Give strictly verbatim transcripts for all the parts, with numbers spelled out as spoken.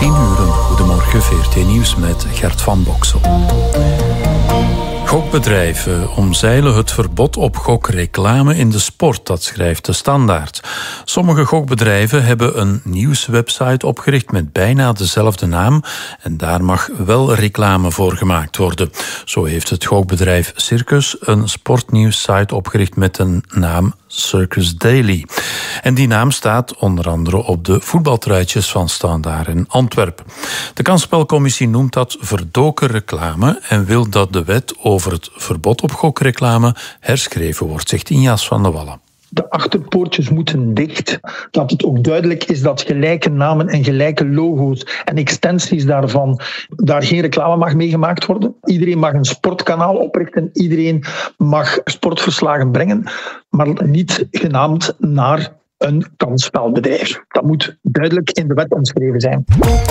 tien uur. Goedemorgen, V R T Nieuws met Gert van Boksel. Gokbedrijven omzeilen het verbod op gokreclame in de sport, dat schrijft de Standaard. Sommige gokbedrijven hebben een nieuwswebsite opgericht met bijna dezelfde naam en daar mag wel reclame voor gemaakt worden. Zo heeft het gokbedrijf Circus een sportnieuwssite opgericht met een naam Circus Daily. En die naam staat onder andere op de voetbaltruitjes van Standaard in Antwerpen. De kansspelcommissie noemt dat verdoken reclame en wil dat de wet over het verbod op gokreclame herschreven wordt, zegt Injas van de Wallen. De achterpoortjes moeten dicht. Dat het ook duidelijk is dat gelijke namen en gelijke logo's en extensies daarvan, daar geen reclame mag mee gemaakt worden. Iedereen mag een sportkanaal oprichten, iedereen mag sportverslagen brengen, maar niet genaamd naar een kansspelbedrijf. Dat moet duidelijk in de wet omschreven zijn.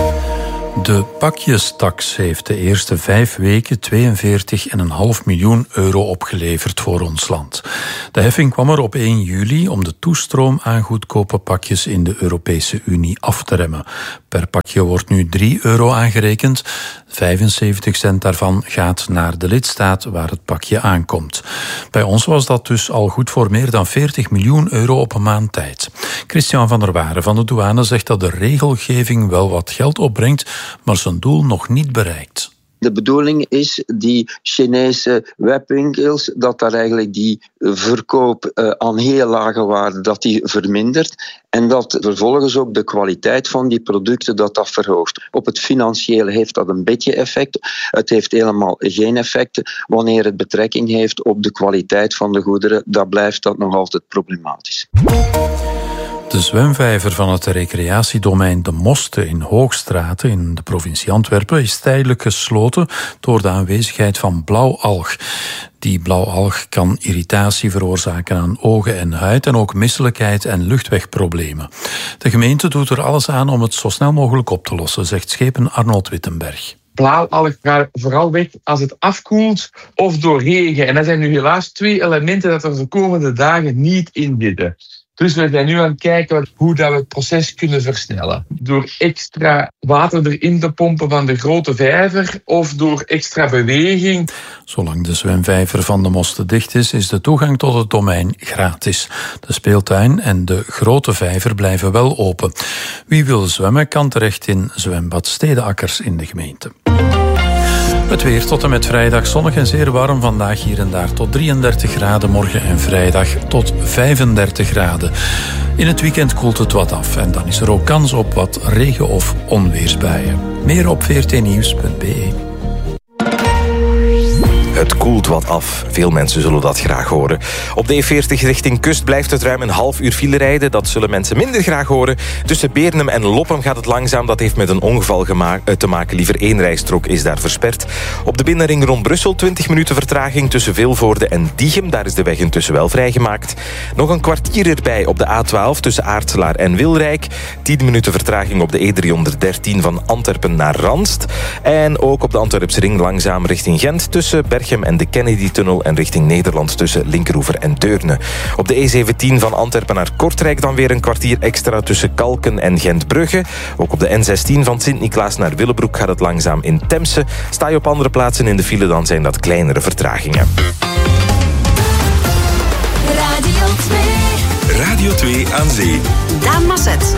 De pakjestaks heeft de eerste vijf weken tweeënveertig komma vijf miljoen euro opgeleverd voor ons land. De heffing kwam er op één juli om de toestroom aan goedkope pakjes in de Europese Unie af te remmen. Per pakje wordt nu drie euro aangerekend. vijfenzeventig cent daarvan gaat naar de lidstaat waar het pakje aankomt. Bij ons was dat dus al goed voor meer dan veertig miljoen euro op een maand tijd. Christian van der Waren van de douane zegt dat de regelgeving wel wat geld opbrengt, maar zijn doel nog niet bereikt. De bedoeling is die Chinese webwinkels, dat daar eigenlijk die verkoop uh, aan heel lage waarde, dat die vermindert. En dat vervolgens ook de kwaliteit van die producten dat dat verhoogt. Op het financiële heeft dat een beetje effect. Het heeft helemaal geen effect. Wanneer het betrekking heeft op de kwaliteit van de goederen, dan blijft dat nog altijd problematisch. De zwemvijver van het recreatiedomein De Moste in Hoogstraten in de provincie Antwerpen is tijdelijk gesloten door de aanwezigheid van blauwalg. Die blauwalg kan irritatie veroorzaken aan ogen en huid en ook misselijkheid en luchtwegproblemen. De gemeente doet er alles aan om het zo snel mogelijk op te lossen, zegt schepen Arnold Wittenberg. Blauwalg gaat vooral weg als het afkoelt of door regen. En dat zijn nu helaas twee elementen dat er de komende dagen niet in zitten. Dus we zijn nu aan het kijken hoe dat we het proces kunnen versnellen. Door extra water erin te pompen van de grote vijver of door extra beweging. Zolang de zwemvijver van De Moste dicht is, is de toegang tot het domein gratis. De speeltuin en de grote vijver blijven wel open. Wie wil zwemmen kan terecht in zwembad Stedenakkers in de gemeente. Het weer tot en met vrijdag zonnig en zeer warm. Vandaag hier en daar tot drieëndertig graden. Morgen en vrijdag tot vijfendertig graden. In het weekend koelt het wat af. En dan is er ook kans op wat regen- of onweersbuien. Meer op v r t nieuws punt b e. Het koelt wat af. Veel mensen zullen dat graag horen. Op de E veertig richting Kust blijft het ruim een half uur file rijden. Dat zullen mensen minder graag horen. Tussen Beernem en Loppem gaat het langzaam. Dat heeft met een ongeval gema- te maken. Liever één rijstrook is daar versperd. Op de binnenring rond Brussel twintig minuten vertraging tussen Vilvoorde en Diegem. Daar is de weg intussen wel vrijgemaakt. Nog een kwartier erbij op de A twaalf tussen Aartselaar en Wilrijk. tien minuten vertraging op de E driehonderddertien van Antwerpen naar Ranst. En ook op de Antwerpse ring langzaam richting Gent tussen Berchem en de Kennedy-tunnel en richting Nederland tussen Linkeroever en Deurne. Op de E zeventien van Antwerpen naar Kortrijk dan weer een kwartier extra tussen Kalken en Gentbrugge. Ook op de N zestien van Sint-Niklaas naar Willebroek gaat het langzaam in Temse. Sta je op andere plaatsen in de file, dan zijn dat kleinere vertragingen. Radio twee. Radio twee aan zee. Daan Masset.